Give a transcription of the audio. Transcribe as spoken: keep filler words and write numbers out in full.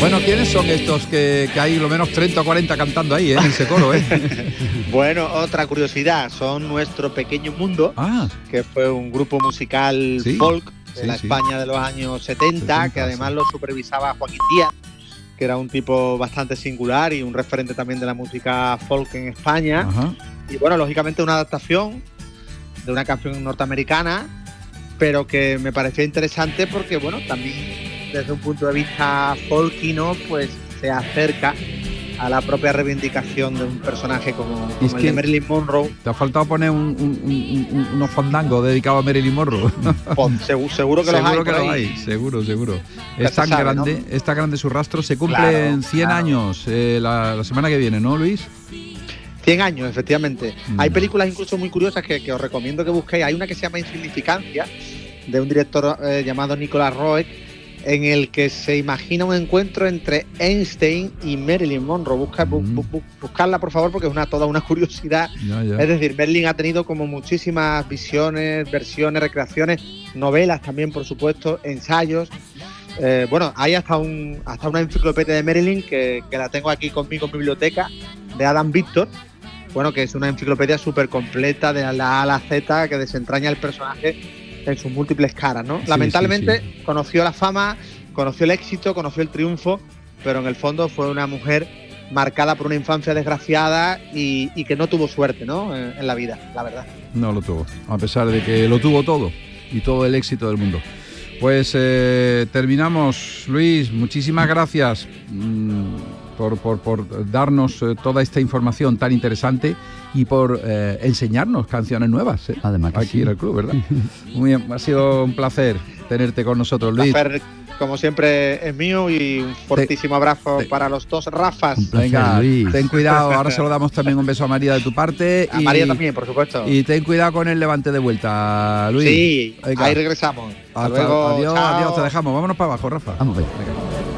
Bueno, ¿quiénes son estos que, que hay lo menos treinta o cuarenta cantando ahí, ¿eh? En ese coro, ¿eh? Bueno, otra curiosidad, son Nuestro Pequeño Mundo, ah. que fue un grupo musical sí, folk de sí, la sí. España de los años setenta, setenta que además sí. lo supervisaba Joaquín Díaz, que era un tipo bastante singular y un referente también de la música folk en España. Ajá. Y bueno, lógicamente una adaptación de una canción norteamericana, pero que me pareció interesante porque, bueno, también desde un punto de vista folkino, pues se acerca a la propia reivindicación de un personaje como, como es el de Marilyn Monroe. Te ha faltado poner un, un, un, un, unos fandangos dedicados a Marilyn Monroe. Pues, seguro, seguro que seguro los hay. que los hay, seguro, seguro. Ya Es tan sabe, grande, ¿no? es tan grande su rastro. Se cumplen claro, cien claro. años eh, la, la semana que viene, ¿no, Luis? cien años, efectivamente. Mm. Hay películas incluso muy curiosas que, que os recomiendo que busquéis. Hay una que se llama Insignificancia, de un director eh, llamado Nicholas Roeg, en el que se imagina un encuentro entre Einstein y Marilyn Monroe. Busca, bu, bu, bu, buscarla, por favor, porque es una toda una curiosidad. Ya, ya. Es decir, Marilyn ha tenido como muchísimas visiones, versiones, recreaciones, novelas también, por supuesto, ensayos. Eh, bueno, hay hasta un hasta una enciclopedia de Marilyn que, que la tengo aquí conmigo en mi biblioteca, de Adam Victor. Bueno, que es una enciclopedia súper completa de la A a la Z, que desentraña el personaje en sus múltiples caras, ¿no? Sí, Lamentablemente sí, sí. conoció la fama, conoció el éxito, conoció el triunfo, pero en el fondo fue una mujer marcada por una infancia desgraciada y, y que no tuvo suerte, ¿no? En, en la vida, la verdad. No lo tuvo, a pesar de que lo tuvo todo y todo el éxito del mundo. Pues eh, terminamos, Luis, muchísimas gracias mmm, por, por, por darnos eh, toda esta información tan interesante y por eh, enseñarnos canciones nuevas, ¿eh? Además que aquí sí. en el club, ¿verdad? Muy bien, ha sido un placer tenerte con nosotros, Luis. Placer, como siempre, es mío y un fortísimo te, abrazo te, para los dos Rafas. Un placer, Venga, Luis. Ten cuidado, ahora se lo damos también un beso a María de tu parte. A y, María también, por supuesto. Y ten cuidado con el levante de vuelta, Luis. Sí, Venga. Ahí regresamos. Hasta Hasta, luego, adiós, chao. adiós, te dejamos. Vámonos para abajo, Rafa. Vamos a ver. Venga.